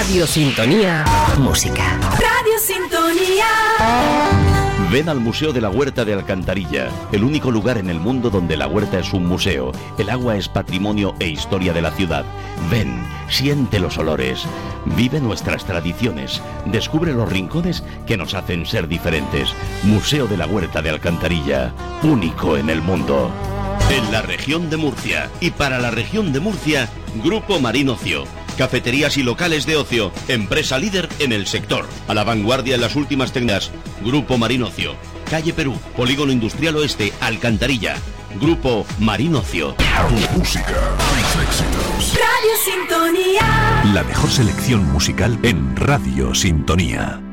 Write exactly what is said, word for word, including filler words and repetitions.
Radio Sintonía Música. Radio Sintonía. Ven al Museo de la Huerta de Alcantarilla, el único lugar en el mundo donde la huerta es un museo. El agua es patrimonio e historia de la ciudad. Ven, siente los olores, vive nuestras tradiciones, descubre los rincones que nos hacen ser diferentes. Museo de la Huerta de Alcantarilla, único en el mundo. En la región de Murcia y para la región de Murcia, Grupo Marín Ocio. Cafeterías y locales de ocio, empresa líder en el sector, a la vanguardia en las últimas técnicas. Grupo Marín Ocio, calle Perú, Polígono Industrial Oeste, Alcantarilla. Grupo Marín Ocio. Tu música, tus éxitos. Radio Sintonía. La mejor selección musical en Radio Sintonía.